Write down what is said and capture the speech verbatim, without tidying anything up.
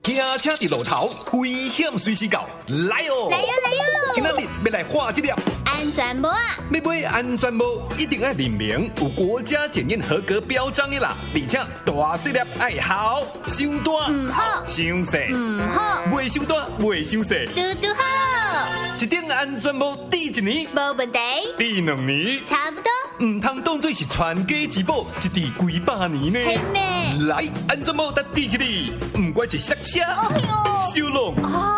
骑车伫路头，危险随时到，来哦！ 来哟来哟！ 今仔日要来画这粒安全帽啊！ 要买安全帽，一定要认明有国家检验合格标章的啦，而且大细粒爱好，伤大唔好， 伤细唔好， 袂伤大袂伤细， 嘟嘟好， 一顶安全帽戴一年， 无问题， 戴两年， 差不多。 唔通当作是传家之宝，一戴几百年呢？ 嘿咩？ 来，安全帽搭戴起你，唔管是刹车、 哎呦， 修龙。